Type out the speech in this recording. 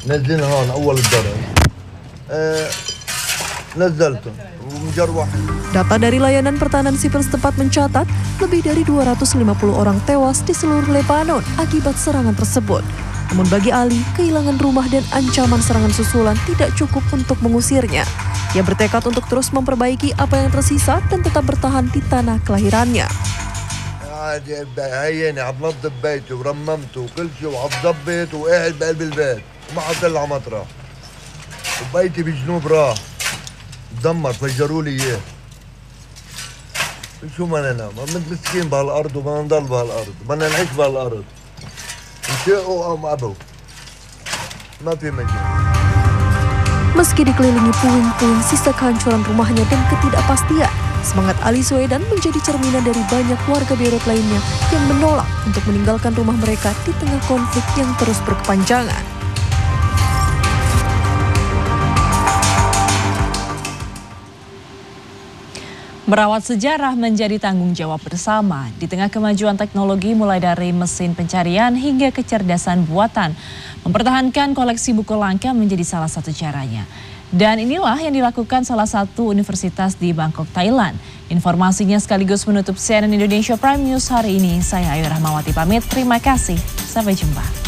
نزلنا هون أول الدرج نزلته ومجروح. Data dari layanan pertahanan sipil setempat mencatat lebih dari 250 orang tewas di seluruh Lebanon akibat serangan tersebut. Namun bagi Ali, kehilangan rumah dan ancaman serangan susulan tidak cukup untuk mengusirnya. Ia bertekad untuk terus memperbaiki apa yang tersisa dan tetap bertahan di tanah kelahirannya. هيني عم نظف بيتي ورممته وكل شيء وعم ظبط وقاعد بقلب البيت وما حطلع مطرح وبيتي بجنوب راح تدمر فجروا لي اياه. شو بدنا نعمل؟ مسكين بهالارض وبدنا نضل بهالارض، بدنا نعيش بهالارض. نشقوا او ابوا. ما في مجال. Meski dikelilingi puing-puing sisa kehancuran rumahnya dan ketidakpastian, semangat Ali Suedan menjadi cerminan dari banyak warga Beirut lainnya yang menolak untuk meninggalkan rumah mereka di tengah konflik yang terus berkepanjangan. Merawat sejarah menjadi tanggung jawab bersama di tengah kemajuan teknologi mulai dari mesin pencarian hingga kecerdasan buatan. Mempertahankan koleksi buku langka menjadi salah satu caranya. Dan inilah yang dilakukan salah satu universitas di Bangkok, Thailand. Informasinya sekaligus menutup CNN Indonesia Prime News hari ini. Saya Ayu Rahmawati pamit, terima kasih, sampai jumpa.